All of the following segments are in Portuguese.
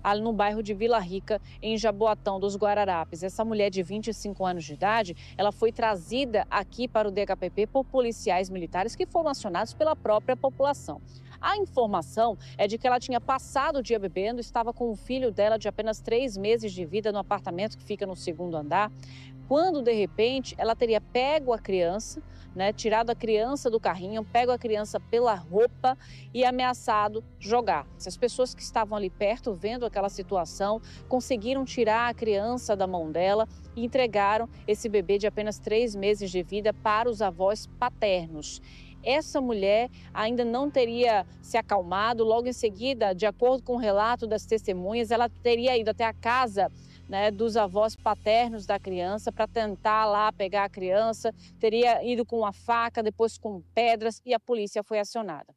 ali no bairro de Vila Rica, em Jaboatão dos Guararapes. Essa mulher de 25 anos de idade, ela foi trazida aqui para o DHPP por policiais militares que foram acionados pela própria população. A informação é de que ela tinha passado o dia bebendo, estava com o filho dela de apenas 3 meses de vida no apartamento que fica no segundo andar, quando, de repente, ela teria pego a criança, tirado a criança do carrinho, pego a criança pela roupa e ameaçado jogar. As pessoas que estavam ali perto, vendo aquela situação, conseguiram tirar a criança da mão dela e entregaram esse bebê de apenas 3 meses de vida para os avós paternos. Essa mulher ainda não teria se acalmado. Logo em seguida, de acordo com o relato das testemunhas, ela teria ido até a casa dos avós paternos da criança para tentar lá pegar a criança, teria ido com uma faca, depois com pedras, e a polícia foi acionada.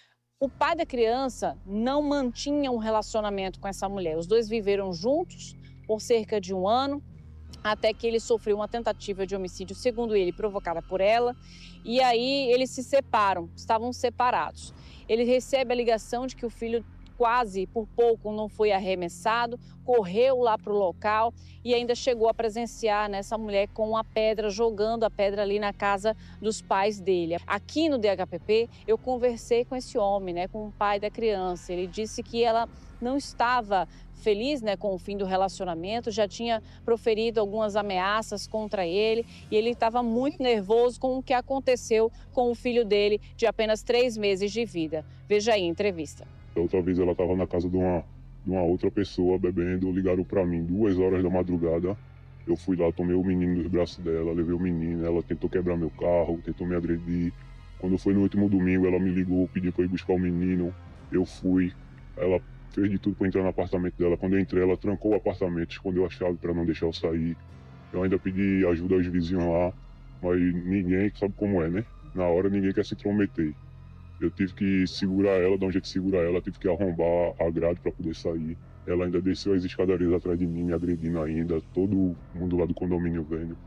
O pai da criança não mantinha um relacionamento com essa mulher. Os dois viveram juntos por cerca de 1 ano, até que ele sofreu uma tentativa de homicídio, segundo ele, provocada por ela, e aí eles se separam, estavam separados. Ele recebe a ligação de que o filho quase por pouco não foi arremessado, correu lá para o local e ainda chegou a presenciar essa mulher com uma pedra, jogando a pedra ali na casa dos pais dele. Aqui no DHPP, eu conversei com esse homem, com o pai da criança. Ele disse que ela não estava feliz com o fim do relacionamento, já tinha proferido algumas ameaças contra ele e ele estava muito nervoso com o que aconteceu com o filho dele de apenas 3 meses de vida. Veja aí a entrevista. Outra vez ela estava na casa de uma outra pessoa bebendo, ligaram para mim 2 horas da madrugada. Eu fui lá, tomei o menino dos braços dela, levei o menino, ela tentou quebrar meu carro, tentou me agredir. Quando foi no último domingo, ela me ligou, pediu para ir buscar o menino, eu fui. Ela fez de tudo para entrar no apartamento dela. Quando eu entrei, ela trancou o apartamento, escondeu a chave para não deixar eu sair. Eu ainda pedi ajuda aos vizinhos lá, mas ninguém sabe como é, Na hora ninguém quer se intrometer. Eu tive que segurar ela, dar um jeito de segurar ela, tive que arrombar a grade para poder sair. Ela ainda desceu as escadarias atrás de mim, me agredindo ainda, todo mundo lá do condomínio vendo.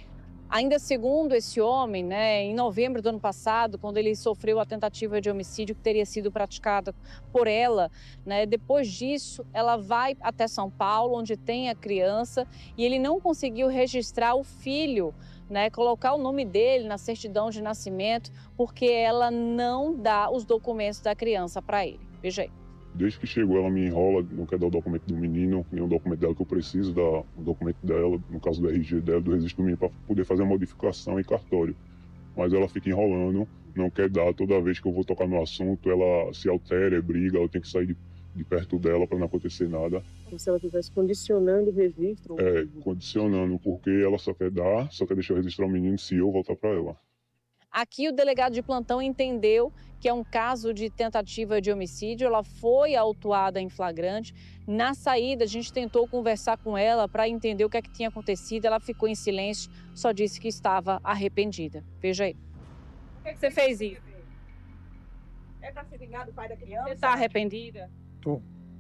Ainda segundo esse homem, em novembro do ano passado, quando ele sofreu a tentativa de homicídio que teria sido praticada por ela, depois disso ela vai até São Paulo, onde tem a criança, e ele não conseguiu registrar o filho, colocar o nome dele na certidão de nascimento, porque ela não dá os documentos da criança para ele. Veja aí. Desde que chegou, ela me enrola, não quer dar o documento do menino, nem o documento dela que eu preciso, dar o documento dela, no caso do RG dela, do registro do menino, para poder fazer a modificação em cartório. Mas ela fica enrolando, não quer dar. Toda vez que eu vou tocar no assunto, ela se altera, briga, eu tenho que sair de perto dela para não acontecer nada. Como se ela estivesse condicionando o registro? Condicionando, porque ela só quer deixar eu registrar o menino se eu voltar para ela. Aqui o delegado de plantão entendeu que é um caso de tentativa de homicídio, ela foi autuada em flagrante. Na saída, a gente tentou conversar com ela para entender o que é que tinha acontecido, ela ficou em silêncio, só disse que estava arrependida. Veja aí. Por que você fez isso? É para se vingar do pai da criança? Você está arrependida? Tô.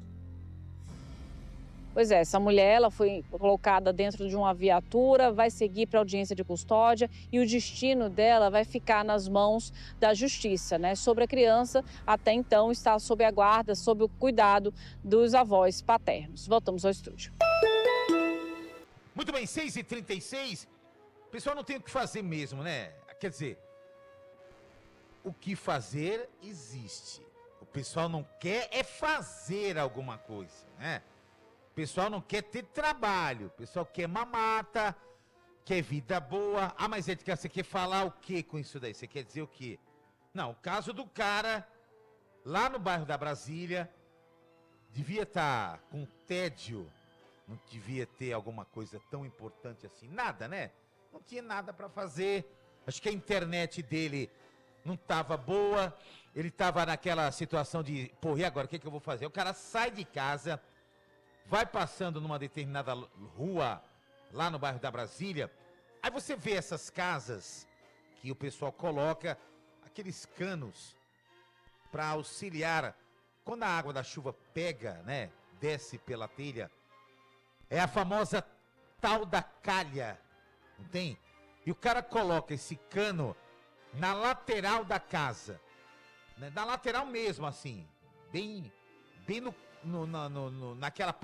Pois é, essa mulher ela foi colocada dentro de uma viatura, vai seguir para audiência de custódia e o destino dela vai ficar nas mãos da justiça, Sobre a criança, até então está sob a guarda, sob o cuidado dos avós paternos. Voltamos ao estúdio. Muito bem, 6h36. O pessoal não tem o que fazer mesmo, Quer dizer, o que fazer existe. O pessoal não quer é fazer alguma coisa, O pessoal não quer ter trabalho, o pessoal quer mamata, quer vida boa. Ah, mas Edgar, você quer falar o que com isso daí? Você quer dizer o quê? Não, o caso do cara, lá no bairro da Brasília, devia estar com tédio, não devia ter alguma coisa tão importante assim, nada, Não tinha nada pra fazer, acho que a internet dele não tava boa, ele tava naquela situação de, pô, e agora, o que eu vou fazer? O cara sai de casa, vai passando numa determinada rua, lá no bairro da Brasília, aí você vê essas casas que o pessoal coloca aqueles canos para auxiliar quando a água da chuva pega, desce pela telha. É a famosa tal da calha, não tem? E o cara coloca esse cano na lateral da casa, na lateral mesmo, assim, bem naquela